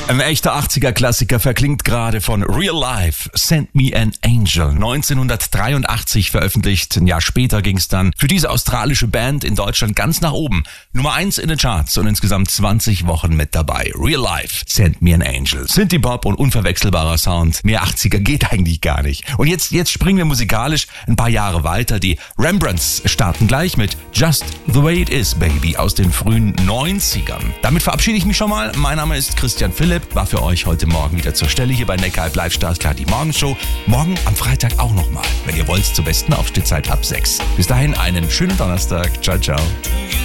Ein echter 80er-Klassiker verklingt gerade von Real Life, Send Me an Angel, 1983 veröffentlicht. Ein Jahr später ging es dann für diese australische Band in Deutschland ganz nach oben. Nummer 1 in den Charts und insgesamt 20 Wochen mit dabei. Real Life, Send Me an Angel. Synthie-Pop und unverwechselbarer Sound. Mehr 80er geht eigentlich gar nicht. Und jetzt springen wir musikalisch ein paar Jahre weiter. Die Rembrandts starten gleich mit Just the Way It Is, Baby aus den frühen 90ern. Damit verabschiede ich mich schon mal. Mein Name ist Christian Philipp. War für euch heute Morgen wieder zur Stelle hier bei Neckar Live Startklar die Morgenshow. Morgen am Freitag auch nochmal, wenn ihr wollt, zur besten Aufstehzeit ab 6. Bis dahin einen schönen Donnerstag. Ciao, ciao.